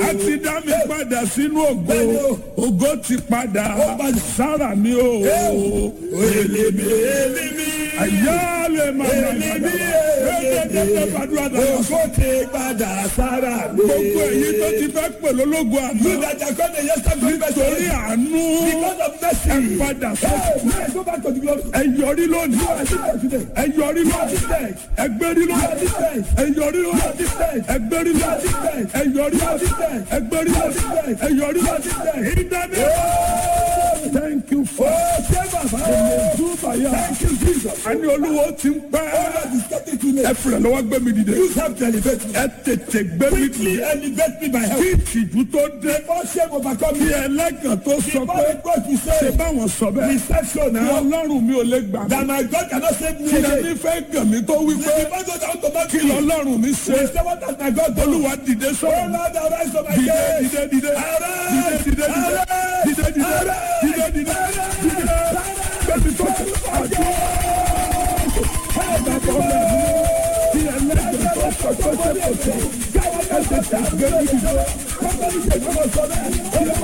a ti dá mi padà sínú ògo ògo ti padà sára mi o Elimi. ayálè màmá ẹ̀ẹ́dẹ́gbẹ̀dẹ́ gbàdúrà dáná Ògo ti padà sára mi. gbogbo èyí tó ti fẹ́ pè lólógo àná You that are going to yesterday nítorí àánú because of mercy. ẹ padà sọ Hey, go back to the glory. ẹ yọrí lónìí Today. ẹ yọrí lónìí ẹ gbérí lónìí ẹ yọrí lónìí ẹ gbérí lónìí ẹ yọrí lónìí ẹ gbérí lónìí ẹ yọrí lónìí ìdáná. Thank you for Thank you, Jesus. àní olúwo ti ń pẹ́ ẹ fìrẹ̀ lọ́wọ́ gbé mi dìde You have to elevate me. ẹ tètè gbé mi Quickly dìde elevate me by help. kí ìtìjú tó dé Before shame overcome bí me. ẹlẹ́gàn tó sọ Before pé the God we ṣe say, báwọn sọ bẹ́ẹ̀ reception kí now. ọlọ́run mi ò lè gbà mí That my God cannot save me kí again. ẹni fẹ́ gàn mí tó wí pé The Bible goes down to my kí lọ́lọ́run mi ṣe We say what has my God done? olúwa dìde Oh sọ̀rọ̀ Lord, arise on my dìde case. dìde dìde Arise. dìde dìde dìde dìde dìde dìde dìde dìde bẹ́ẹ̀ni tó ṣe àjọ ẹ̀ẹ́dà bọ́ọ̀lù tí ẹlẹ́gàn tó sọ pé ṣe kò tó ẹ tètè gbé mi dìde.